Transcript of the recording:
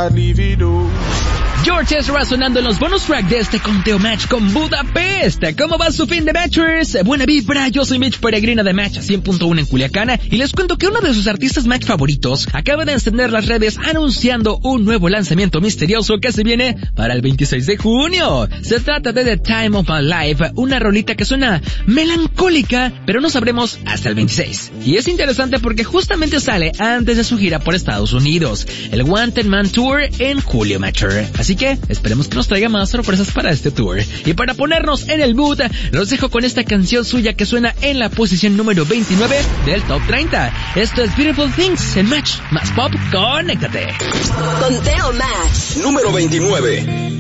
I'd leave it all. George Ezra sonando en los bonus track de este conteo Match con Budapest. ¿Cómo va su fin de Matchers? Buena vibra, yo soy Mitch Peregrina de Match 100.1 en Culiacán y les cuento que uno de sus artistas Match favoritos acaba de encender las redes anunciando un nuevo lanzamiento misterioso que se viene para el 26 de junio. Se trata de The Time of My Life, una rolita que suena melancólica, pero no sabremos hasta el 26. Y es interesante porque justamente sale antes de su gira por Estados Unidos, el Wanted Man Tour en julio, Matcher. Así que esperemos que nos traiga más sorpresas para este tour. Y para ponernos en el mood, los dejo con esta canción suya que suena en la posición número 29 del Top 30. Esto es Beautiful Things en Match Más Pop. Conéctate. Conteo Match número 29.